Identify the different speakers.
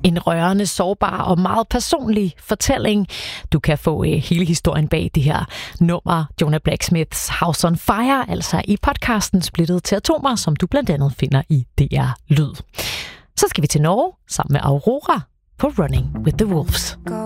Speaker 1: En rørende, sårbar og meget personlig fortælling. Du kan få hele historien bag det her nummer, Jonah Blacksmiths House on Fire, altså i podcasten Splittet til Atomer, som du blandt andet finder i DR Lyd. Så skal vi til Norge sammen med Aurora på Running with the Wolves.